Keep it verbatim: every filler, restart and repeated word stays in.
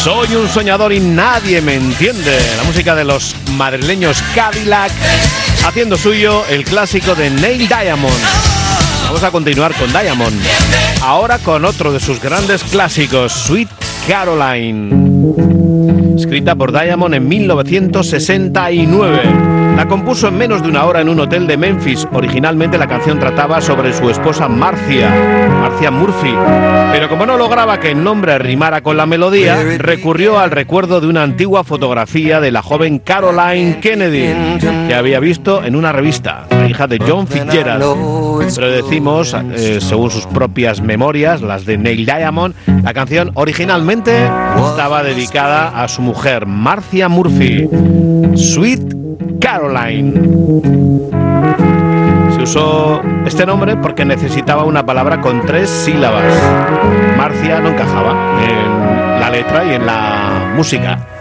Soy un soñador y nadie me entiende. La música de los madrileños Cadillac, haciendo suyo el clásico de Neil Diamond. Vamos a continuar con Diamond, ahora con otro de sus grandes clásicos, Sweet Caroline, escrita por Diamond en mil novecientos sesenta y nueve. La compuso en menos de una hora en un hotel de Memphis. Originalmente la canción trataba sobre su esposa Marcia, Marcia Murphy, pero como no lograba que el nombre rimara con la melodía, recurrió al recuerdo de una antigua fotografía de la joven Caroline Kennedy que había visto en una revista, la hija de John Fitzgerald. Pero decimos, eh, según sus propias memorias, las de Neil Diamond, la canción originalmente estaba dedicada a su mujer, Marcia Murphy. Sweet Caroline. Se usó este nombre porque necesitaba una palabra con tres sílabas. Marcia no encajaba en la letra y en la música.